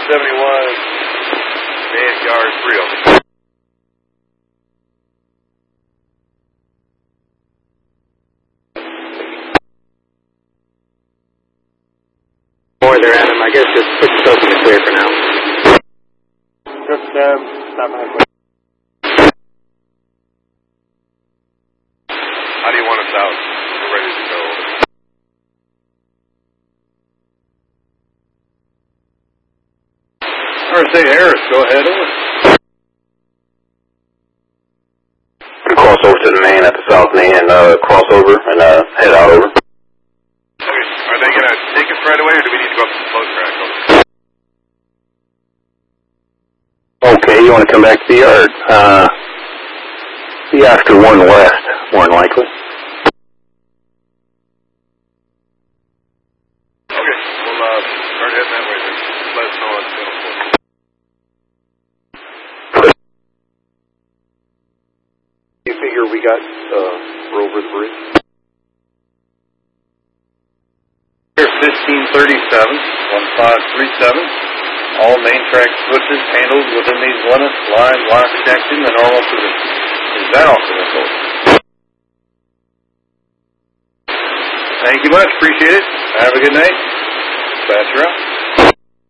71, man yard 3 over. Boy, they're at him. I guess just put yourself in the clear for now. Trip stab, stop halfway. How do you want us out? We're ready to go. RSA Harris, go ahead, over. Cross over to the main at the south main and cross over and head out over. Okay, are they going to take us right away or do we need to go up to the float track? Okay, you want to come back to the yard? Be after 1 west, more than likely. Okay, we'll start heading that way then. Just let us know on channel 4. You figure we got over the bridge? Here, 1537, 1537. All main track switches handled within these limits, line protection, and normal position. Is that also important? Thank you much. Appreciate it. Have a good night. Dispatcher out.